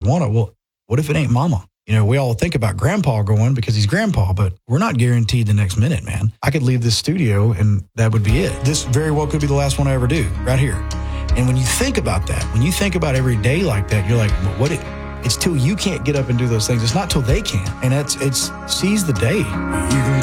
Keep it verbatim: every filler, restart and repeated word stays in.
want it. Well, what if it ain't mama? You know, we all think about grandpa going because he's grandpa, but we're not guaranteed the next minute, man. I could leave this studio and that would be it. This very well could be the last one I ever do, right here. And when you think about that, when you think about every day like that, you're like, well, what it, it's till you can't get up and do those things. It's not till they can. And it's, it's seize the day. You can